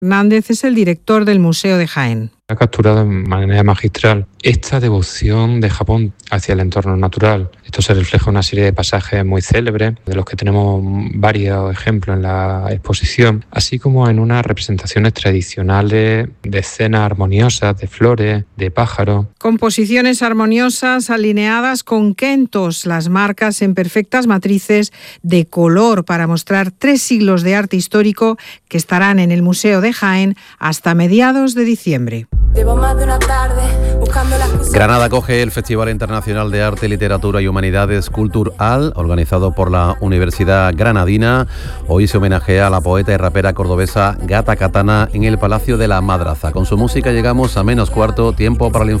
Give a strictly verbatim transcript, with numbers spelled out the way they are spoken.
Hernández es el director del Museo de Jaén. Ha capturado de manera magistral esta devoción de Japón hacia el entorno natural. Esto se refleja en una serie de pasajes muy célebres, de los que tenemos varios ejemplos en la exposición, así como en unas representaciones tradicionales de escenas armoniosas, de flores, de pájaros. Composiciones armoniosas alineadas con kentos, las marcas en perfectas matrices de color para mostrar tres siglos de arte histórico que estarán en el Museo de Jaén hasta mediados de diciembre. Llevo más de una tarde buscando las cosas. Granada acoge el Festival Internacional de Arte, Literatura y Humanidades Cultural, organizado por la Universidad Granadina. Hoy se homenajea a la poeta y rapera cordobesa Gata Katana en el Palacio de la Madraza. Con su música llegamos a menos cuarto, tiempo para la información.